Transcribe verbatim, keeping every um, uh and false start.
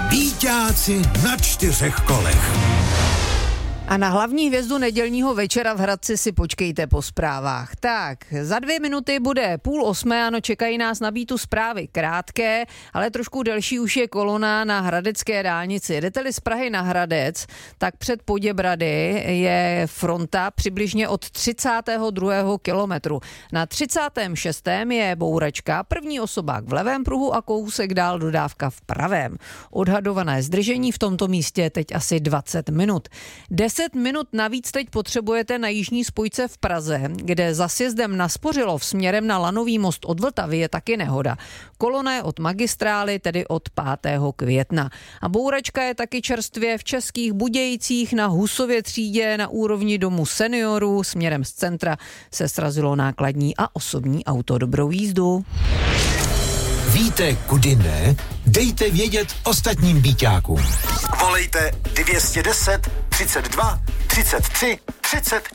Bíťáci na čtyřech kolech. A na hlavní hvězdu nedělního večera v Hradci si počkejte po zprávách. Tak, za dvě minuty bude půl osmé, ano, čekají nás na Bítu zprávy krátké, ale trošku delší už je kolona na hradecké dálnici. Jedete-li z Prahy na Hradec, tak před Poděbrady je fronta přibližně od třicátého druhého kilometru. Na třicátém šestém je bouračka, první osobák v levém pruhu a kousek dál dodávka v pravém. Odhadované zdržení v tomto místě teď asi dvacet minut. deset minut navíc teď potřebujete na jižní spojce v Praze, kde za sjezdem na Spořilov směrem na Lanový most od Vltavy je taky nehoda. Kolona je od magistrály, tedy od pátého května. A bouračka je taky čerstvě v Českých Budějcích na Husově třídě na úrovni domu seniorů. Směrem z centra se srazilo nákladní a osobní auto. Dobrou jízdu. Víte, kudy ne? Dejte vědět ostatním bíťákům. Volejte dvě stě deset, třicet dva, třicet tři, třicet